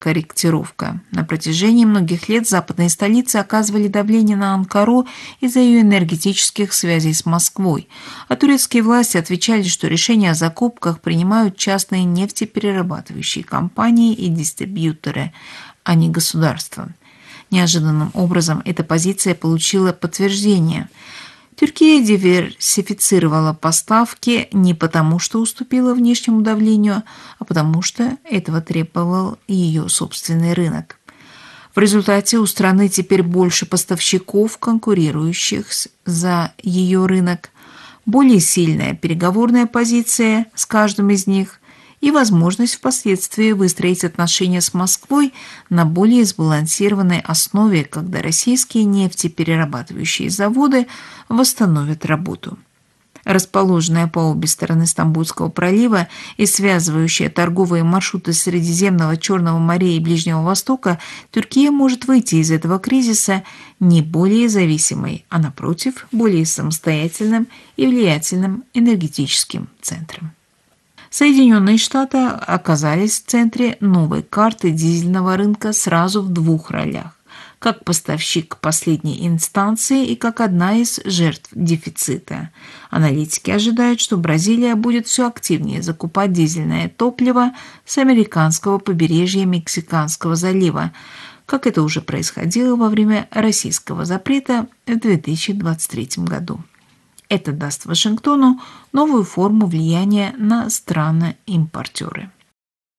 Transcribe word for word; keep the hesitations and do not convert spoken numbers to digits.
корректировка. На протяжении многих лет западные столицы оказывали давление на Анкару из-за ее энергетических связей с Москвой, а турецкие власти отвечали, что решения о закупках принимают частные нефтеперерабатывающие компании и дистрибьюторы, а не государство. Неожиданным образом эта позиция получила подтверждение. Турция диверсифицировала поставки не потому, что уступила внешнему давлению, а потому что этого требовал ее собственный рынок. В результате у страны теперь больше поставщиков, конкурирующих за ее рынок, более сильная переговорная позиция с каждым из них и возможность впоследствии выстроить отношения с Москвой на более сбалансированной основе, когда российские нефтеперерабатывающие заводы восстановят работу. Расположенная по обе стороны Стамбульского пролива и связывающая торговые маршруты Средиземного, Черного моря и Ближнего Востока, Турция может выйти из этого кризиса не более зависимой, а напротив, более самостоятельным и влиятельным энергетическим центром. Соединенные Штаты оказались в центре новой карты дизельного рынка сразу в двух ролях – как поставщик последней инстанции и как одна из жертв дефицита. Аналитики ожидают, что Бразилия будет все активнее закупать дизельное топливо с американского побережья Мексиканского залива, как это уже происходило во время российского запрета в две тысячи двадцать третьем году. Это даст Вашингтону новую форму влияния на страны-импортеры.